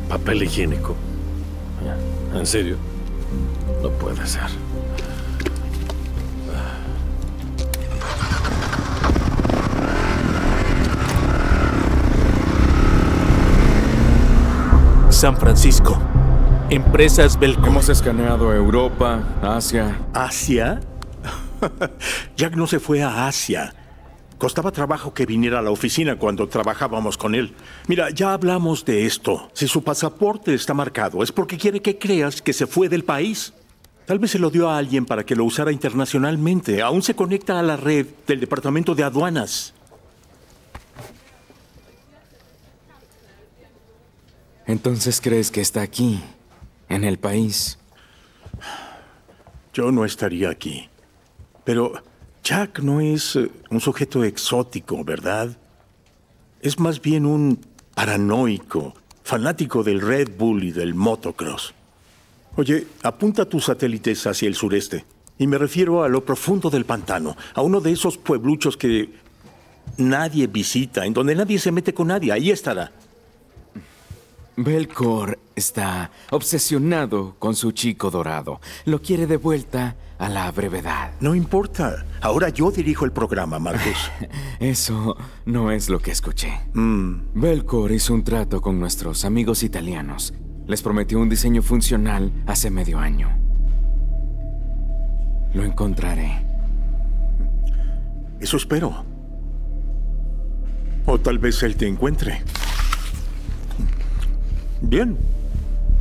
papel higiénico. ¿En serio? No puede ser. San Francisco. Empresas Belcor. Hemos escaneado Europa, Asia. ¿Asia? Jack no se fue a Asia. Costaba trabajo que viniera a la oficina cuando trabajábamos con él. Mira, ya hablamos de esto. Si su pasaporte está marcado, es porque quiere que creas que se fue del país. Tal vez se lo dio a alguien para que lo usara internacionalmente. Aún se conecta a la red del Departamento de Aduanas. Entonces, ¿crees que está aquí, en el país? Yo no estaría aquí. Pero Jack no es un sujeto exótico, ¿verdad? Es más bien un paranoico, fanático del Red Bull y del motocross. Oye, apunta tus satélites hacia el sureste. Y me refiero a lo profundo del pantano, a uno de esos puebluchos que nadie visita, en donde nadie se mete con nadie. Ahí estará. Belcor está obsesionado con su chico dorado. Lo quiere de vuelta a la brevedad. No importa. Ahora yo dirijo el programa, Marcus. Eso no es lo que escuché. Belcor hizo un trato con nuestros amigos italianos. Les prometió un diseño funcional hace medio año. Lo encontraré. Eso espero. O tal vez él te encuentre. Bien.